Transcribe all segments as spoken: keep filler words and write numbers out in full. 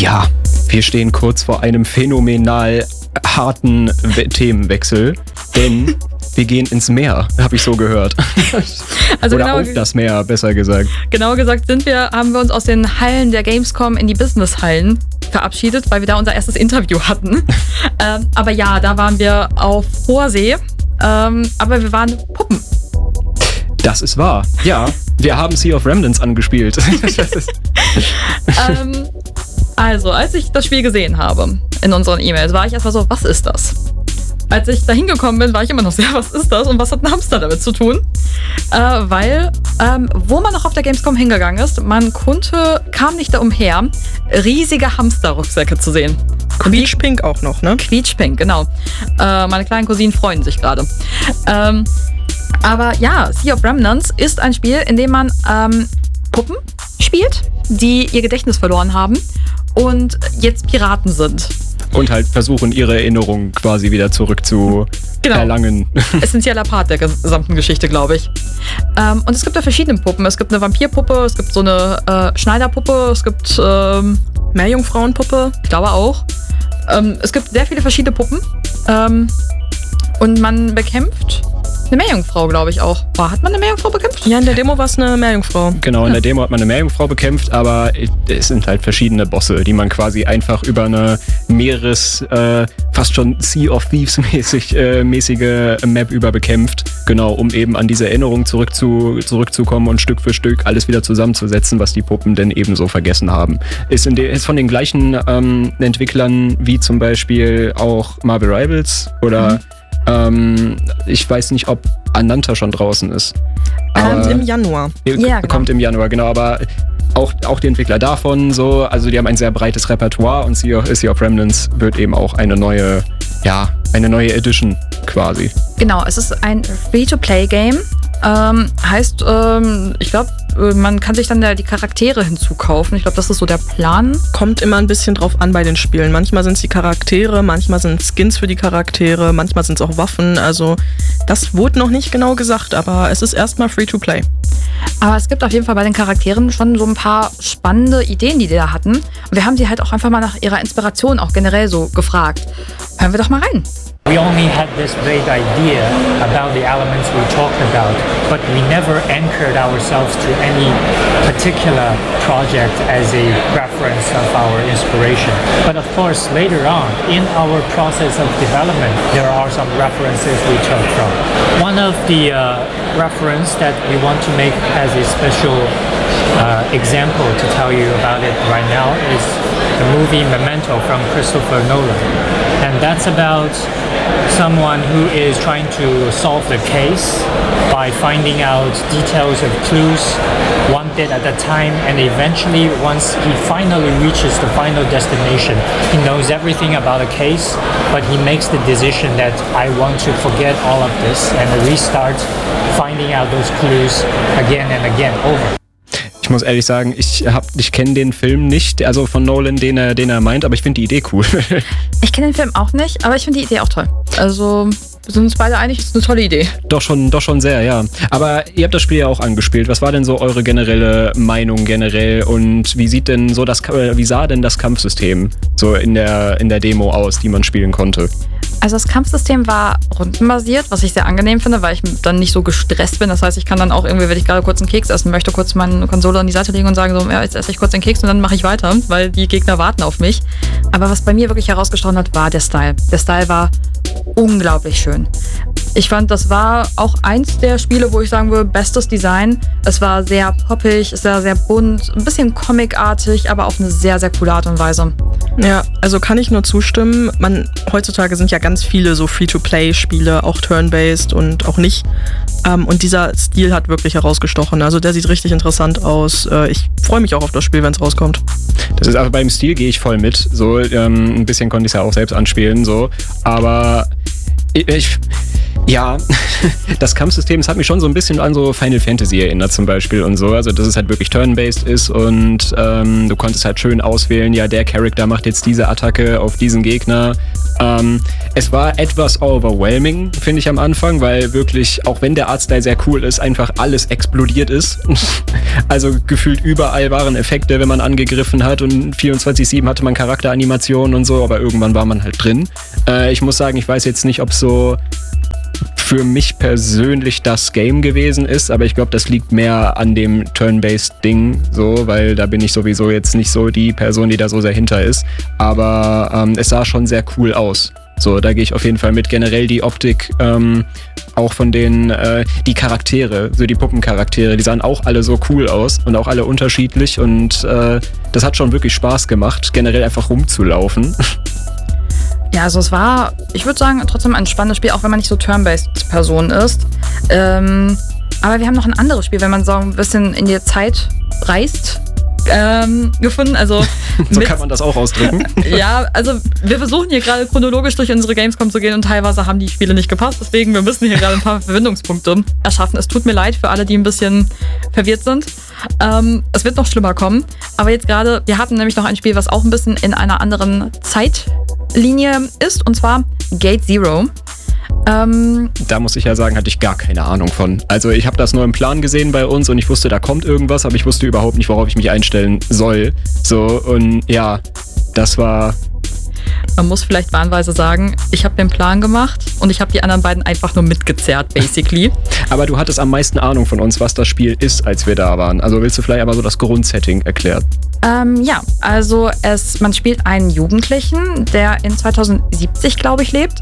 Ja, wir stehen kurz vor einem phänomenal harten We- Themenwechsel, denn wir gehen ins Meer, habe ich so gehört. Also Oder genau, auf das Meer, besser gesagt. Genau gesagt sind wir, haben wir uns aus den Hallen der Gamescom in die Business-Hallen verabschiedet, weil wir da unser erstes Interview hatten. ähm, aber ja, da waren wir auf hoher See, ähm, aber wir waren Puppen. Das ist wahr. Ja, wir haben Sea of Remnants angespielt. ähm, also, als ich das Spiel gesehen habe in unseren E-Mails, war ich erstmal so, was ist das? Als ich da hingekommen bin, war ich immer noch so, ja, was ist das und was hat ein Hamster damit zu tun? Äh, weil, ähm, wo man noch auf der Gamescom hingegangen ist, man konnte, kam nicht da umher, riesige Hamsterrucksäcke zu sehen. Quietschpink auch noch, ne? Quietschpink, genau. Äh, meine kleinen Cousinen freuen sich gerade. Ähm, aber ja, Sea of Remnants ist ein Spiel, in dem man ähm, Puppen spielt, die ihr Gedächtnis verloren haben und jetzt Piraten sind. Und halt versuchen, ihre Erinnerungen quasi wieder zurück zu genau. erlangen. Essentieller Part der gesamten Geschichte, glaube ich. Ähm, und es gibt da verschiedene Puppen. Es gibt eine Vampirpuppe, es gibt so eine äh, Schneiderpuppe, es gibt ähm, Meerjungfrauenpuppe, ich glaube auch. Ähm, es gibt sehr viele verschiedene Puppen. Ähm, und man bekämpft eine Meerjungfrau, glaube ich auch. Oh, hat man eine Meerjungfrau bekämpft? Ja, in der Demo war es eine Meerjungfrau. Genau, in der Demo hat man eine Meerjungfrau bekämpft, aber es sind halt verschiedene Bosse, die man quasi einfach über eine Meeres, äh, fast schon Sea of Thieves mäßig, äh, mäßige Map über bekämpft. Genau, um eben an diese Erinnerung zurück zu, zurückzukommen und Stück für Stück alles wieder zusammenzusetzen, was die Puppen denn ebenso vergessen haben. Ist, in de, ist von den gleichen ähm, Entwicklern wie zum Beispiel auch Marvel Rivals oder mhm. Ähm, ich weiß nicht, ob Ananta schon draußen ist. Kommt im Januar. Ja, genau. Kommt im Januar, genau. Aber auch, auch die Entwickler davon, so, also die haben ein sehr breites Repertoire und Sea of, Sea of Remnants wird eben auch eine neue, ja, eine neue Edition quasi. Genau, es ist ein Free-to-Play-Game. Ähm, heißt, ähm, ich glaube, man kann sich dann da die Charaktere hinzukaufen. Ich glaube, das ist so der Plan. Kommt immer ein bisschen drauf an bei den Spielen. Manchmal sind es die Charaktere, manchmal sind es Skins für die Charaktere, manchmal sind es auch Waffen. Also das wurde noch nicht genau gesagt, aber es ist erstmal Free-to-Play. Aber es gibt auf jeden Fall bei den Charakteren schon so ein paar spannende Ideen, die die da hatten. Und wir haben sie halt auch einfach mal nach ihrer Inspiration auch generell so gefragt. Hören wir doch mal rein. We only had this vague idea about the elements we talked about, but we never anchored ourselves to any particular project as a reference of our inspiration. But of course, later on, in our process of development, there are some references we took from. One of the uh, reference that we want to make as a special uh, example to tell you about it right now is the movie Memento from Christopher Nolan. And that's about someone who is trying to solve the case by finding out details of clues one bit at a time, and eventually once he finally reaches the final destination, he knows everything about a case, but he makes the decision that I want to forget all of this and restart finding out those clues again and again over. Ich muss ehrlich sagen, ich, hab, ich kenne den Film nicht, also von Nolan, den er, den er meint, aber ich finde die Idee cool. Ich kenne den Film auch nicht, aber ich finde die Idee auch toll. Also wir sind uns beide einig, es ist eine tolle Idee. Doch schon, doch schon sehr, ja. Aber ihr habt das Spiel ja auch angespielt. Was war denn so eure generelle Meinung generell und wie sieht denn so das, wie sah denn das Kampfsystem so in der, in der Demo aus, die man spielen konnte? Also das Kampfsystem war rundenbasiert, was ich sehr angenehm finde, weil ich dann nicht so gestresst bin. Das heißt, ich kann dann auch irgendwie, wenn ich gerade kurz einen Keks essen möchte, kurz meine Konsole an die Seite legen und sagen so, ja, jetzt esse ich kurz den Keks und dann mache ich weiter, weil die Gegner warten auf mich. Aber was bei mir wirklich herausgestochen hat, war der Style. Der Style war unglaublich schön. Ich fand, das war auch eins der Spiele, wo ich sagen würde, bestes Design. Es war sehr poppig, es war sehr bunt, ein bisschen comicartig, aber auf eine sehr, sehr coole Art und Weise. Ja, also kann ich nur zustimmen. Man, heutzutage sind ja ganz viele so Free-to-Play-Spiele, auch Turn-Based und auch nicht. Ähm, und dieser Stil hat wirklich herausgestochen. Also der sieht richtig interessant aus. Äh, ich freue mich auch auf das Spiel, wenn es rauskommt. Das ist, also beim Stil gehe ich voll mit. So, ähm, ein bisschen konnte ich es ja auch selbst anspielen, so. Aber ich, ich ja, das Kampfsystem, das hat mich schon so ein bisschen an so Final Fantasy erinnert zum Beispiel und so. Also, dass es halt wirklich turn-based ist und ähm, du konntest halt schön auswählen, ja, der Charakter macht jetzt diese Attacke auf diesen Gegner Ähm, es war etwas overwhelming, finde ich am Anfang, weil wirklich, auch wenn der Artstyle sehr cool ist, einfach alles explodiert ist. Also gefühlt überall waren Effekte, wenn man angegriffen hat, und vierundzwanzig sieben hatte man Charakteranimationen und so, aber irgendwann war man halt drin. Äh, ich muss sagen, ich weiß jetzt nicht, ob so für mich persönlich das Game gewesen ist, aber ich glaube, das liegt mehr an dem Turn-Based-Ding, so, weil da bin ich sowieso jetzt nicht so die Person, die da so sehr hinter ist. Aber ähm, es sah schon sehr cool aus. So, da gehe ich auf jeden Fall mit. Generell die Optik, ähm, auch von den, äh, die Charaktere, so die Puppencharaktere, die sahen auch alle so cool aus und auch alle unterschiedlich, und äh, das hat schon wirklich Spaß gemacht, generell einfach rumzulaufen. Ja, also es war, ich würde sagen, trotzdem ein spannendes Spiel, auch wenn man nicht so Turn-Based-Person ist. Ähm, aber wir haben noch ein anderes Spiel, wenn man so ein bisschen in die Zeit reist, ähm, gefunden. Also so mit, kann man das auch ausdrücken. Ja, also wir versuchen hier gerade chronologisch durch unsere Gamescom zu gehen, und teilweise haben die Spiele nicht gepasst. Deswegen, wir müssen hier gerade ein paar Verbindungspunkte erschaffen. Es tut mir leid für alle, die ein bisschen verwirrt sind. Ähm, es wird noch schlimmer kommen. Aber jetzt gerade, wir hatten nämlich noch ein Spiel, was auch ein bisschen in einer anderen Zeitlinie ist, und zwar Gate Zero. Ähm, da muss ich ja sagen, hatte ich gar keine Ahnung von. Also ich habe das nur im Plan gesehen bei uns und ich wusste, da kommt irgendwas, aber ich wusste überhaupt nicht, worauf ich mich einstellen soll. So, und ja, das war... Man muss vielleicht wahnweise sagen, ich habe den Plan gemacht und ich habe die anderen beiden einfach nur mitgezerrt, basically. Aber du hattest am meisten Ahnung von uns, was das Spiel ist, als wir da waren. Also willst du vielleicht aber so das Grundsetting erklären? Ähm, ja, also es, man spielt einen Jugendlichen, der in zweitausendsiebzig, glaube ich, lebt.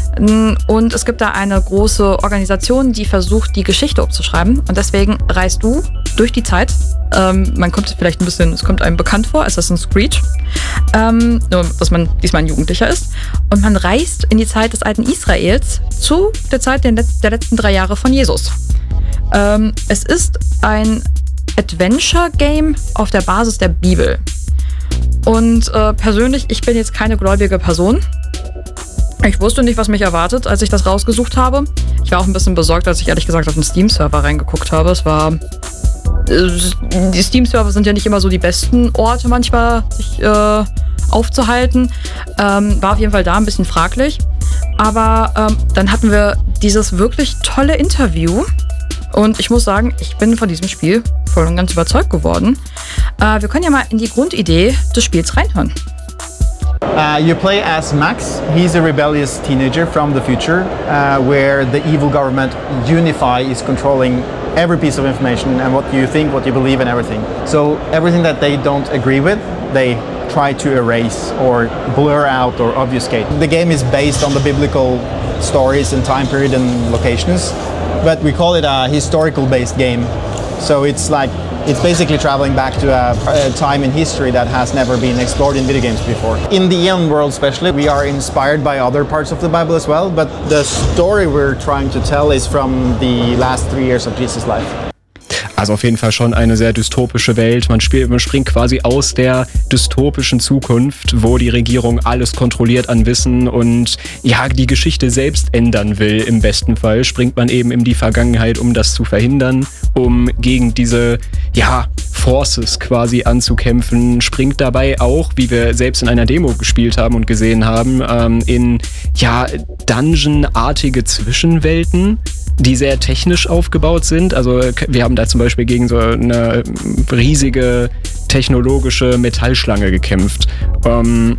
Und es gibt da eine große Organisation, die versucht, die Geschichte umzuschreiben. Und deswegen reist du durch die Zeit. Ähm, man kommt vielleicht ein bisschen, es kommt einem bekannt vor, Assassin's Creed. Ähm, nur, dass man diesmal ein Jugendlicher ist. Und man reist in die Zeit des alten Israels zu der Zeit der, Letz-, der letzten drei Jahre von Jesus. Ähm, es ist ein Adventure-Game auf der Basis der Bibel. Und äh, persönlich, ich bin jetzt keine gläubige Person. Ich wusste nicht, was mich erwartet, als ich das rausgesucht habe. Ich war auch ein bisschen besorgt, als ich ehrlich gesagt auf den Steam-Server reingeguckt habe. Es war... Die Steam-Server sind ja nicht immer so die besten Orte manchmal, sich äh, aufzuhalten. Ähm, war auf jeden Fall da ein bisschen fraglich. Aber ähm, dann hatten wir dieses wirklich tolle Interview. Und ich muss sagen, ich bin von diesem Spiel voll und ganz überzeugt geworden. Äh, wir können ja mal in die Grundidee des Spiels reinhören. Uh, you play as Max. He's a rebellious teenager from the future, uh, where the evil government Unify is controlling every piece of information and what you think, what you believe, and everything. So everything that they don't agree with, they try to erase or blur out or obfuscate. The game is based on the biblical stories and time period and locations, but we call it a historical-based game. So it's like it's basically traveling back to a, a time in history that has never been explored in video games before. In the end world especially, we are inspired by other parts of the Bible as well, but the story we're trying to tell is from the last three years of Jesus' life. Also auf jeden Fall schon eine sehr dystopische Welt. Man, spielt, man springt quasi aus der dystopischen Zukunft, wo die Regierung alles kontrolliert an Wissen und ja, die Geschichte selbst ändern will im besten Fall. Springt man eben in die Vergangenheit, um das zu verhindern, um gegen diese ja, Forces quasi anzukämpfen. Springt dabei auch, wie wir selbst in einer Demo gespielt haben und gesehen haben, ähm, in ja, Dungeon-artige Zwischenwelten, die sehr technisch aufgebaut sind. Also wir haben da zum Beispiel gegen so eine riesige technologische Metallschlange gekämpft. Ähm,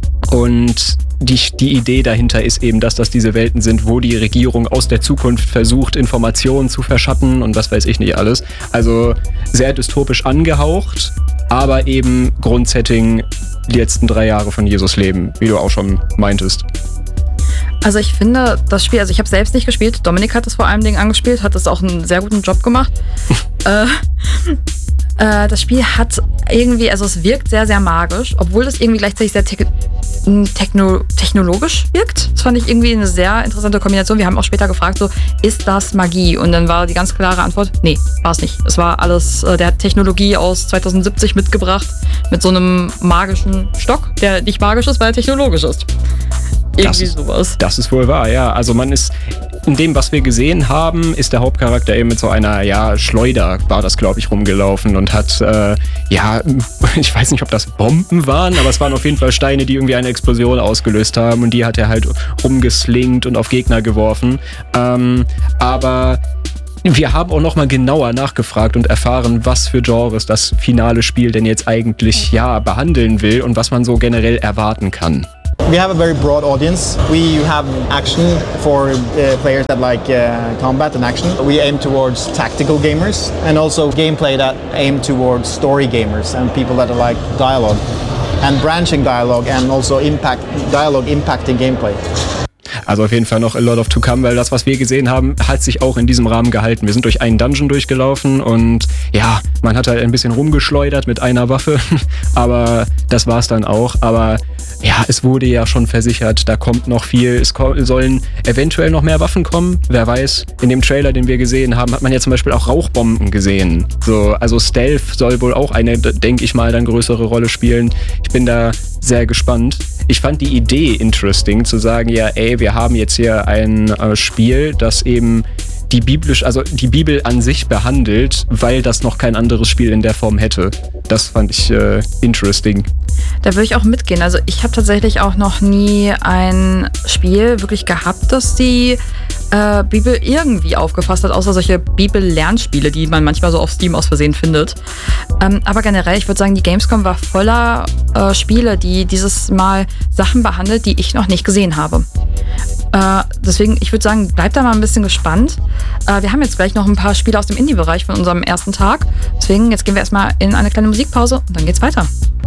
und die, die Idee dahinter ist eben, dass das diese Welten sind, wo die Regierung aus der Zukunft versucht, Informationen zu verschatten und was weiß ich nicht alles. Also sehr dystopisch angehaucht, aber eben Grundsetting die letzten drei Jahre von Jesus leben, wie du auch schon meintest. Also ich finde das Spiel, also ich habe selbst nicht gespielt, Dominik hat es vor allem Dingen angespielt, hat das auch einen sehr guten Job gemacht. äh, äh, das Spiel hat irgendwie, also es wirkt sehr, sehr magisch, obwohl es irgendwie gleichzeitig sehr te- techno- technologisch wirkt. Das fand ich irgendwie eine sehr interessante Kombination. Wir haben auch später gefragt, so, ist das Magie? Und dann war die ganz klare Antwort, nee, war es nicht. Es war alles, äh, der hat Technologie aus zweitausendsiebzig mitgebracht, mit so einem magischen Stock, der nicht magisch ist, weil er technologisch ist. Irgendwie das, sowas. Das ist wohl wahr, ja. Also man ist, in dem, was wir gesehen haben, ist der Hauptcharakter eben mit so einer, ja, Schleuder, war das, glaube ich, rumgelaufen und hat, äh, ja, ich weiß nicht, ob das Bomben waren, aber es waren auf jeden Fall Steine, die irgendwie eine Explosion ausgelöst haben und die hat er halt rumgeslingt und auf Gegner geworfen. Ähm, aber wir haben auch nochmal genauer nachgefragt und erfahren, was für Genres das finale Spiel denn jetzt eigentlich, ja, behandeln will und was man so generell erwarten kann. We have a very broad audience. We have action for uh, players that like uh, combat and action. We aim towards tactical gamers and also gameplay that aim towards story gamers and people that like dialogue and branching dialogue and also impact dialogue impacting gameplay. Also auf jeden Fall noch a lot of to come, weil das, was wir gesehen haben, hat sich auch in diesem Rahmen gehalten. Wir sind durch einen Dungeon durchgelaufen und ja, man hat halt ein bisschen rumgeschleudert mit einer Waffe, aber das war's dann auch. Aber ja, es wurde ja schon versichert, da kommt noch viel. Es sollen eventuell noch mehr Waffen kommen, wer weiß. In dem Trailer, den wir gesehen haben, hat man ja zum Beispiel auch Rauchbomben gesehen. So, also Stealth soll wohl auch eine, denke ich mal, dann größere Rolle spielen. Ich bin da sehr gespannt. Ich fand die Idee interesting, zu sagen, ja, ey, wir haben jetzt hier ein äh, Spiel, das eben die biblisch, also die Bibel an sich behandelt, weil das noch kein anderes Spiel in der Form hätte. Das fand ich äh, interesting. Da würde ich auch mitgehen. Also ich habe tatsächlich auch noch nie ein Spiel wirklich gehabt, das die äh, Bibel irgendwie aufgefasst hat, außer solche Bibel-Lernspiele, die man manchmal so auf Steam aus Versehen findet. Ähm, aber generell, ich würde sagen, die Gamescom war voller äh, Spiele, die dieses Mal Sachen behandelt, die ich noch nicht gesehen habe. Äh, deswegen, ich würde sagen, bleibt da mal ein bisschen gespannt. Äh, wir haben jetzt gleich noch ein paar Spiele aus dem Indie-Bereich von unserem ersten Tag. Deswegen, jetzt gehen wir erstmal in eine kleine Musikpause und dann geht's weiter.